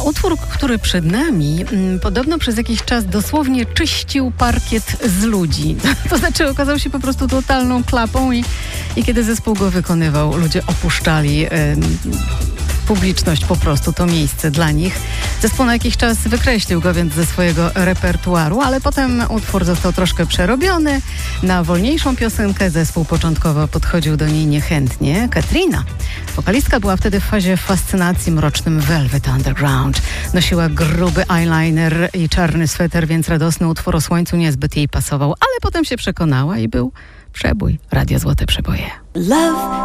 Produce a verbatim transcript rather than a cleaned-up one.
utwór, który przed nami, m, podobno przez jakiś czas dosłownie czyścił parkiet z ludzi. To znaczy okazał się po prostu totalną klapą i, i kiedy zespół go wykonywał, ludzie opuszczali em, publiczność po prostu, to miejsce dla nich. Zespół na jakiś czas wykreślił go więc ze swojego repertuaru, ale potem utwór został troszkę przerobiony na wolniejszą piosenkę. Zespół początkowo podchodził do niej niechętnie. Katrina, wokalistka, była wtedy w fazie fascynacji mrocznym Velvet Underground. Nosiła gruby eyeliner i czarny sweter, więc radosny utwór o słońcu niezbyt jej pasował, ale potem się przekonała i był przebój. Radio Złote Przeboje. Love